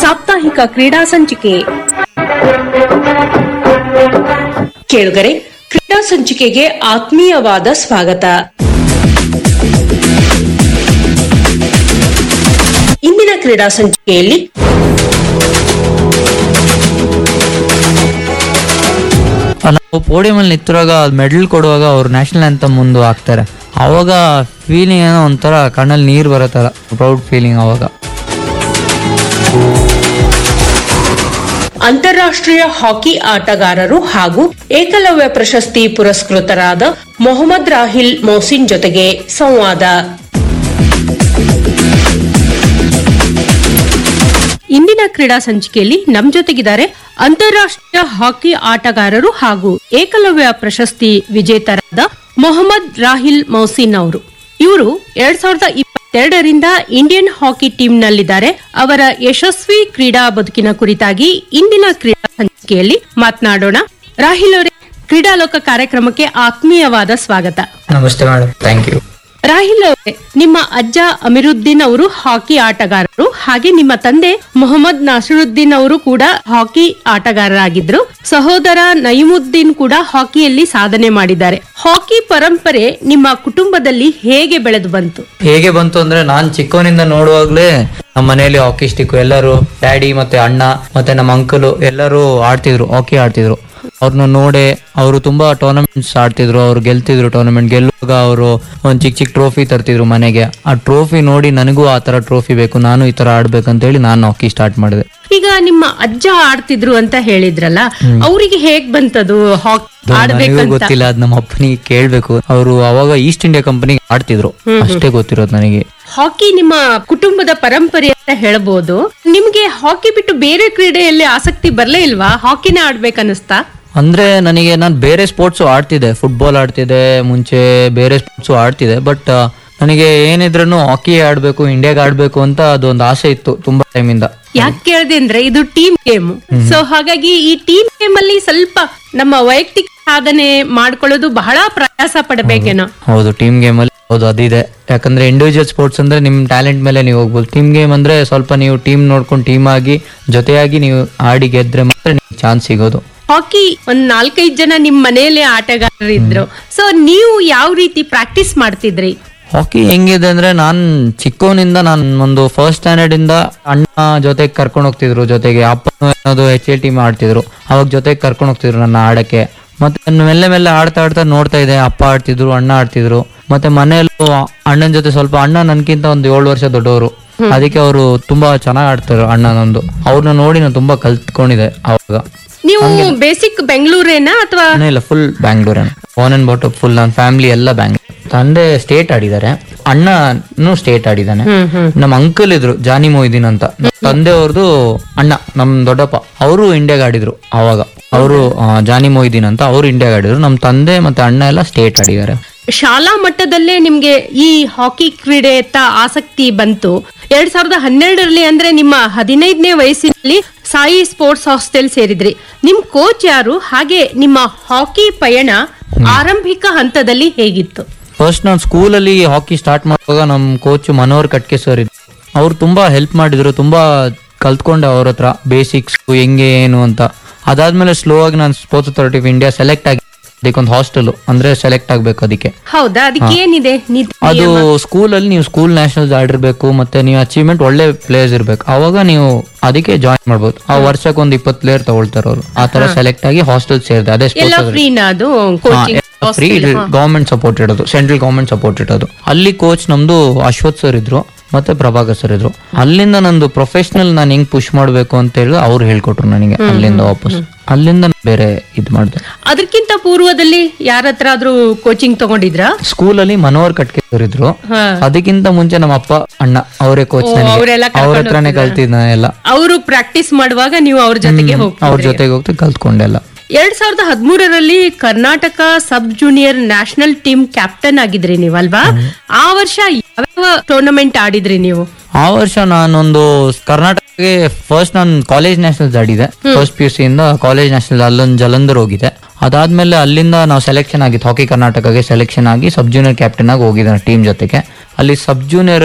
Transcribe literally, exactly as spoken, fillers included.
ಸಾಪ್ತಾಹಿಕ ಕ್ರೀಡಾ ಸಂಚಿಕೆ. ಕೇಳುಗರೆ, ಕ್ರೀಡಾ ಸಂಚಿಕೆಗೆ ಆತ್ಮೀಯವಾದ ಸ್ವಾಗತ. ಇಂದಿನ ಕ್ರೀಡಾ ಸಂಚಿಕೆಯಲ್ಲಿ ನಾವು ಪೋಡಿಯಂ ಅಲ್ಲಿ ನಿಂತಿರುವಾಗ ಮೆಡಲ್ ಕೊಡುವಾಗ ಅವ್ರು ನ್ಯಾಷನಲ್ ಆಂಥಮ್ ಮುಂದೆ ಹಾಕ್ತಾರೆ. ಅವಾಗ ಫೀಲಿಂಗ್ ಏನೋ ಒಂಥರ ಕಣ್ಣಲ್ಲಿ ನೀರು ಬರತ್ತಲ್ಲ, ಪ್ರೌಡ್ ಫೀಲಿಂಗ್. ಅವಾಗ ಅಂತಾರಾಷ್ಟ್ರೀಯ ಹಾಕಿ ಆಟಗಾರರು ಹಾಗೂ ಏಕಲವ್ಯ ಪ್ರಶಸ್ತಿ ಪುರಸ್ಕೃತರಾದ ಮೊಹಮ್ಮದ್ ರಾಹಿಲ್ ಮೊಹಸಿನ್ ಜೊತೆಗೆ ಸಂವಾದ. ಇಂದಿನ ಕ್ರೀಡಾ ಸಂಚಿಕೆಯಲ್ಲಿ ನಮ್ ಜೊತೆಗಿದ್ದಾರೆ ಅಂತಾರಾಷ್ಟ್ರೀಯ ಹಾಕಿ ಆಟಗಾರರು ಹಾಗೂ ಏಕಲವ್ಯ ಪ್ರಶಸ್ತಿ ವಿಜೇತರಾದ ಮೊಹಮ್ಮದ್ ರಾಹಿಲ್ ಮೊಹಸಿನ್ ಅವರು. ಇವರು ಎರಡ್ ಸಾವಿರದ ಇಪ್ಪತ್ತೆರಡರಿಂದ ಇಂಡಿಯನ್ ಹಾಕಿ ಟೀಮ್ ನಲ್ಲಿದ್ದಾರೆ. ಅವರ ಯಶಸ್ವಿ ಕ್ರೀಡಾ ಬದುಕಿನ ಕುರಿತಾಗಿ ಇಂದಿನ ಕ್ರೀಡಾ ಸಂಚಿಕೆಯಲ್ಲಿ ಮಾತನಾಡೋಣ. ರಾಹಿಲ್ ಅವರೇ, ಕ್ರೀಡಾಲೋಕ ಕಾರ್ಯಕ್ರಮಕ್ಕೆ ಆತ್ಮೀಯವಾದ ಸ್ವಾಗತ. ನಮಸ್ತೆ ಮೇಡಮ್, ಥ್ಯಾಂಕ್ ಯು. ರಾಹಿಲ್ ಅವರೇ, ನಿಮ್ಮ ಅಜ್ಜ ಅಮೀರುದ್ದೀನ್ ಅವರು ಹಾಕಿ ಆಟಗಾರರು, ಹಾಗೆ ನಿಮ್ಮ ತಂದೆ ಮೊಹಮ್ಮದ್ ನಾಸಿರುದ್ದೀನ್ ಅವರು ಕೂಡ ಹಾಕಿ ಆಟಗಾರರಾಗಿದ್ರು. ಸಹೋದರ ನಯಿಮುದ್ದೀನ್ ಕೂಡ ಹಾಕಿಯಲ್ಲಿ ಸಾಧನೆ ಮಾಡಿದ್ದಾರೆ. ಹಾಕಿ ಪರಂಪರೆ ನಿಮ್ಮ ಕುಟುಂಬದಲ್ಲಿ ಹೇಗೆ ಬೆಳೆದು ಬಂತು? ಹೇಗೆ ಬಂತು ಅಂದ್ರೆ, ನಾನ್ ಚಿಕ್ಕವನಿಂದ ನೋಡುವಾಗ್ಲೇ ನಮ್ಮ ಮನೆಯಲ್ಲಿ ಹಾಕಿ ಸ್ಟಿಕ್ ಎಲ್ಲರೂ, ಡ್ಯಾಡಿ ಮತ್ತೆ ಅಣ್ಣ ಮತ್ತೆ ನಮ್ಮ ಅಂಕಲು ಎಲ್ಲರೂ ಆಡ್ತಿದ್ರು, ಹಾಕಿ ಆಡ್ತಿದ್ರು. ಅವ್ರನ್ನ ನೋಡೆ ಅವರು ತುಂಬಾ ಟೂರ್ನಮೆಂಟ್ಸ್ ಆಡ್ತಿದ್ರು, ಅವ್ರು ಗೆಲ್ತಿದ್ರು. ಟೂರ್ನಮೆಂಟ್ ಗೆಲ್ಲುವಾಗ ಅವರು ಒಂದ್ ಚಿಕ್ಕ ಚಿಕ್ಕ ಟ್ರೋಫಿ ತರ್ತಿದ್ರು ಮನೆಗೆ. ಆ ಟ್ರೋಫಿ ನೋಡಿ ನನಗೂ ಆ ತರ ಟ್ರೋಫಿ ಬೇಕು, ನಾನು ಈ ತರ ಆಡ್ಬೇಕಂತ ಹೇಳಿ ನಾನು ಹಾಕಿ ಸ್ಟಾರ್ಟ್ ಮಾಡಿದೆ. ಈಗ ನಿಮ್ಮ ಅಜ್ಜ ಆಡ್ತಿದ್ರು ಅಂತ ಹೇಳಿದ್ರಲ್ಲ, ಅವರಿಗೆ ಹೇಗ್ ಬಂತದು ಹಾಕಿ ಆಡ್ಬೇಕಂತ? ಗೊತ್ತಿಲ್ಲ, ಅದ್ ನಮ್ಮ ಅಪ್ಪನಿಗೆ ಕೇಳ್ಬೇಕು. ಅವರು ಅವಾಗ ಈಸ್ಟ್ ಇಂಡಿಯಾ ಕಂಪನಿ ಆಡ್ತಿದ್ರು, ಅಷ್ಟೇ ಗೊತ್ತಿರೋದು ನನಗೆ. ಹಾಕಿ ನಿಮ್ಮ ಕುಟುಂಬದ ಪರಂಪರೆ ಅಂತ ಹೇಳ್ಬೋದು. ನಿಮ್ಗೆ ಹಾಕಿ ಬಿಟ್ಟು ಬೇರೆ ಕ್ರೀಡೆಯಲ್ಲಿ ಆಸಕ್ತಿ ಬರ್ಲೇ ಇಲ್ವಾ? ಹಾಕಿನೇ ಆಡ್ಬೇಕನ್ನಿಸ್ತಾ? ಅಂದ್ರೆ ನನಗೆ ನಾನು ಬೇರೆ ಸ್ಪೋರ್ಟ್ಸ್ ಆಡ್ತಿದ್ದೆ, ಫುಟ್ಬಾಲ್ ಆಡ್ತಿದ್ದೆ ಮುಂಚೆ, ಬೇರೆ ಸ್ಪೋರ್ಟ್ಸ್ ಆಡ್ತಿದ್ದೆ. ಬಟ್ ನನಗೆ ಏನಿದ್ರು ಹಾಕಿ ಆಡ್ಬೇಕು, ಇಂಡಿಯಾಗೆ ಆಡ್ಬೇಕು ಅಂತ ಅದೊಂದು ಆಸೆ ಇತ್ತು ತುಂಬಾ ಟೈಮ್ ಇಂದ. ಯಾಕೆ ಕೇಳಿದೆ ಅಂದ್ರೆ, ಇದು ಟೀಮ್ ಗೇಮ್. ಸೊ ಹಾಗಾಗಿ ಈ ಟೀಮ್ ಗೇಮ್ ಅಲ್ಲಿ ಸ್ವಲ್ಪ ನಮ್ಮ ವೈಯಕ್ತಿಕ ಸಾಧನೆ ಮಾಡ್ಕೊಳ್ಳೋದು ಬಹಳ ಪ್ರಯಾಸ ಪಡಬೇಕೇನೋ. ಹೌದು, ಟೀಮ್ ಗೇಮ್ ಅಲ್ಲಿ ಹೌದು ಅದಿದೆ. ಯಾಕಂದ್ರೆ ಇಂಡಿವಿಜುವಲ್ ಸ್ಪೋರ್ಟ್ಸ್ ಅಂದ್ರೆ ನಿಮ್ ಟ್ಯಾಲೆಂಟ್ ಮೇಲೆ ನೀವು ಹೋಗ್ಬೋದು. ಟೀಮ್ ಗೇಮ್ ಅಂದ್ರೆ ಸ್ವಲ್ಪ ನೀವು ಟೀಮ್ ನೋಡ್ಕೊಂಡು ಟೀಮ್ ಆಗಿ ಜೊತೆಯಾಗಿ ನೀವು ಆಡಿ ಗೆದ್ರೆ ಮಾತ್ರ ನಿಮ್ಗೆ ಚಾನ್ಸ್ ಸಿಗೋದು. ಹಾಕಿ ಒಂದ್ ನಾಲ್ಕೈದು ಜನ ನಿಮ್ ಮನೆಯಲ್ಲೇ ಆಟಗಾರರಿದ್ರು. ಸೊ ನೀವು ಯಾವ ರೀತಿ ಪ್ರಾಕ್ಟೀಸ್ ಮಾಡ್ತಿದ್ರಿ? ಹಾಕಿ ಹೆಂಗಿದೆ ಅಂದ್ರೆ, ನಾನ್ ಚಿಕ್ಕವನಿಂದ ನಾನ್ ಒಂದು ಫಸ್ಟ್ ಸ್ಟ್ಯಾಂಡರ್ಡ್ ಇಂದ ಅಣ್ಣ ಜೊತೆಗೆ ಕರ್ಕೊಂಡು ಹೋಗ್ತಿದ್ರು, ಜೊತೆಗೆ ಅಪ್ಪನು ಏನಾದ್ರು ಎಚ್ ಎಲ್ ಟೀಮ್ ಆಡ್ತಿದ್ರು, ಅವಾಗ ಜೊತೆಗೆ ಕರ್ಕೊಂಡು ಹೋಗ್ತಿದ್ರು ನನ್ನ ಆಡಕ್ಕೆ. ಮತ್ತೆ ಮೆಲ್ಲೆ ಮೆಲ್ಲೆ ಆಡ್ತಾ ಆಡ್ತಾ ನೋಡ್ತಾ ಇದ್ದೆ, ಅಪ್ಪ ಆಡ್ತಿದ್ರು, ಅಣ್ಣ ಆಡ್ತಿದ್ರು. ಮತ್ತೆ ಮನೆಯಲ್ಲೂ ಅಣ್ಣನ ಜೊತೆ ಸ್ವಲ್ಪ, ಅಣ್ಣ ನನ್ಕಿಂತ ಒಂದ್ ಏಳು ವರ್ಷ ದೊಡ್ಡವರು, ಅದಕ್ಕೆ ಅವರು ತುಂಬಾ ಚೆನ್ನಾಗ್ ಆಡ್ತಾರೆ ಅಣ್ಣನೊಂದು. ಅವ್ರನ್ನ ನೋಡಿ ನಾನು ತುಂಬಾ ಕಲ್ತ್ಕೊಂಡಿದ್ದೆ ಅವಾಗ. ನೀವು ಬೇಸಿಕ್ ಬೆಂಗಳೂರೇನಾ ಅಥವಾ? ಇಲ್ಲ, full ಬ್ಯಾಂಗ್ಳೂರೇನ. Own and bottom full ನನ್ನ ಫ್ಯಾಮಿಲಿ ಎಲ್ಲ ಬ್ಯಾಂಗ್ಳೂರ್. ತಂದೆ ಸ್ಟೇಟ್ ಆಡಿದ್ದಾರೆ, ಅಣ್ಣನು ಸ್ಟೇಟ್ ಆಡಿದ್ದಾನೆ. ನಮ್ಮ ಅಂಕಲ್ ಇದ್ರು ಜಾನಿ ಮೊಯ್ದೀನ್ ಅಂತ, ತಂದೆ ಅವ್ರದ್ದು ಅಣ್ಣ ನಮ್ ದೊಡ್ಡಪ್ಪ, ಅವರು ಇಂಡಿಯಾಗ ಆಡಿದ್ರು ಅವಾಗ. ಅವರು ಜಾನಿ ಮೊಯ್ದೀನ್ ಅಂತ, ಅವರು ಇಂಡಿಯಾಗ ಆಡಿದ್ರು. ನಮ್ ತಂದೆ ಮತ್ತೆ ಅಣ್ಣ ಎಲ್ಲ ಸ್ಟೇಟ್ ಆಡಿದ್ದಾರೆ. ಶಾಲಾ ಮಟ್ಟದಲ್ಲೇ ನಿಮ್ಗೆ ಈ ಹಾಕಿ ಕ್ರೀಡೆಯತ್ತ ಆಸಕ್ತಿ ಬಂತು. ಎರಡ್ ಸಾವಿರದ ಹನ್ನೆರಡರಲ್ಲಿ ಅಂದ್ರೆ ನಿಮ್ಮ ಹದಿನೈದನೇ ವಯಸ್ಸಿನಲ್ಲಿ ಸಾಯಿ ಸ್ಪೋರ್ಟ್ಸ್ ಹಾಸ್ಟೆಲ್ ಸೇರಿದ್ರಿ. ನಿಮ್ ಕೋಚ್ ಯಾರು? ಹಾಗೆ ನಿಮ್ಮ ಹಾಕಿ ಪಯಣ ಆರಂಭಿಕ ಹಂತದಲ್ಲಿ ಹೇಗಿತ್ತು? ಫಸ್ಟ್ ನಾನು ಸ್ಕೂಲಲ್ಲಿ ಹಾಕಿ ಸ್ಟಾರ್ಟ್ ಮಾಡುವಾಗ ನಮ್ ಕೋಚ್ ಮನೋಹರ್ ಕಟ್ಕೆ ಸರ್ ಇದ್ರು. ಅವ್ರು ತುಂಬಾ ಹೆಲ್ಪ್ ಮಾಡಿದ್ರು, ತುಂಬಾ ಕಲ್ತ್ಕೊಂಡೆ ಅವ್ರ ಹತ್ರ ಬೇಸಿಕ್ಸ್ ಹೆಂಗೆ ಏನು ಅಂತ. ಅದಾದ್ಮೇಲೆ ಸ್ಲೋ ಆಗಿ ನಾನು sports authority of India select ಆಗಿ, ಅದಕ್ಕೊಂದು ಹಾಸ್ಟೆಲ್ ಅಂದ್ರೆ ಸೆಲೆಕ್ಟ್ ಆಗ್ಬೇಕು ಅದಕ್ಕೆ. ಹೌದಾ? ಅದಕ್ಕೆ ಏನಿದೆ? ಅದು ಸ್ಕೂಲ್ ಅಲ್ಲಿ ನೀವು ಸ್ಕೂಲ್ ನ್ಯಾಷನಲ್ಸ್ ಆಡಿರ್ಬೇಕು, ಮತ್ತೆ ನೀವು ಅಚೀವ್ಮೆಂಟ್ ಒಳ್ಳೆ ಪ್ಲೇಯರ್ಸ್ ಇರ್ಬೇಕು, ಅವಾಗ ನೀವು ಅದಕ್ಕೆ ಜಾಯಿನ್ ಮಾಡ್ಬೋದು. ಆ ವರ್ಷಕ್ಕೆ ಒಂದ್ ಇಪ್ಪತ್ತು ಪ್ಲೇಯರ್ ತಗೊಳ್ತಾರೆ ಅವರು. ಆ ತರ ಸೆಲೆಕ್ಟ್ ಆಗಿ ಹಾಸ್ಟೆಲ್ ಸೇರಿದೆ. ಅದೇ ಫ್ರೀ, ಗವರ್ಮೆಂಟ್ ಸಪೋರ್ಟ್ ಇಡೋದು, ಸೆಂಟ್ರಲ್ ಗವರ್ಮೆಂಟ್ ಸಪೋರ್ಟ್ ಇಡೋದು. ಅಲ್ಲಿ ಕೋಚ್ ನಮ್ದು ಅಶ್ವಥ್ ಸರ್ ಇದ್ರು, ಮತ್ತೆ ಪ್ರಭಾಕರ್ ಸರ್ ಇದ್ರು. ಅಲ್ಲಿಂದ ನಂದು ಪ್ರೊಫೆಷನಲ್ ನಾನು ಹೆಂಗ್ ಪುಷ್ ಮಾಡ್ಬೇಕು ಅಂತ ಹೇಳಿ ಅವ್ರು ಹೇಳ್ಕೊಟ್ರು ನನಗೆ. ಅಲ್ಲಿಂದ ವಾಪಸ್ ಅಲ್ಲಿಂದ ಬೇರೆ ಇದ್ ಮಾಡಿದೆ. ಅದಕ್ಕಿಂತ ಪೂರ್ವದಲ್ಲಿ ಯಾರ ಹತ್ರ ಆದ್ರೂ ಕೋಚಿಂಗ್ ತಗೊಂಡಿದ್ರ? ಸ್ಕೂಲ್ ಅಲ್ಲಿ ಮನೋಹರ್ ಕಟ್ಕೆ ಇದ್ರು. ಅದಕ್ಕಿಂತ ಮುಂಚೆ ನಮ್ಮ ಅಪ್ಪ ಅಣ್ಣ ಅವರೇ ಕೋಚ್, ಅವ್ರ ಹತ್ರನೇ ಕಲ್ತಿದ್ದ ಎಲ್ಲ. ಅವರು ಪ್ರಾಕ್ಟೀಸ್ ಮಾಡುವಾಗ ನೀವು ಅವ್ರ ಜೊತೆಗೆ ಅವ್ರ ಜೊತೆಗೆ ಹೋಗ್ತಾ ಕಲ್ತ್ಕೊಂಡೆಲ್ಲ. ಎರಡ್ ಸಾವಿರದ ಹದಿಮೂರರಲ್ಲಿ ಕರ್ನಾಟಕ ಸಬ್ ಜೂನಿಯರ್ ನ್ಯಾಷನಲ್ ಟೀಮ್ ಕ್ಯಾಪ್ಟನ್ ಆಗಿದ್ರಿ ನೀವಲ್ವಾ? ಆ ವರ್ಷ ಯಾವ ಟೂರ್ನಮೆಂಟ್ ಆಡಿದ್ರಿ ನೀವು? ಆ ವರ್ಷ ನಾನೊಂದು ಕರ್ನಾಟಕಕ್ಕೆ ಫಸ್ಟ್ ನಾನು college nationals ಆಡಿದೆ. First P U C ಇಂದ ಕಾಲೇಜ್ ನ್ಯಾಷನಲ್ ಅಲ್ಲೊಂದು ಜಲಂಧರ್ ಹೋಗಿದೆ. ಅದಾದ್ಮೇಲೆ ಅಲ್ಲಿಂದ ನಾವು ಸೆಲೆಕ್ಷನ್ ಆಗಿತ್ತು, ಹಾಕಿ ಕರ್ನಾಟಕಗೆ ಸೆಲೆಕ್ಷನ್ ಆಗಿ ಸಬ್ ಜೂನಿಯರ್ ಕ್ಯಾಪ್ಟನ್ ಆಗಿ ಹೋಗಿದ್ದೆ ಟೀಮ್ ಜೊತೆಗೆ. ಅಲ್ಲಿ ಸಬ್ ಜೂನಿಯರ್